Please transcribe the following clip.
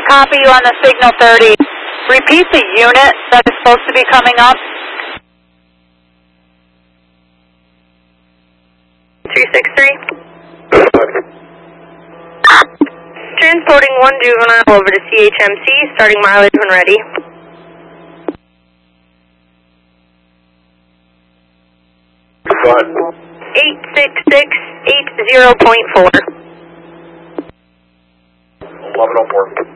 copy you on the signal 30. Repeat the unit that is supposed to be coming up. 363. Transporting one juvenile over to CHMC, starting mileage when ready. Go ahead. 86680.4. 1104.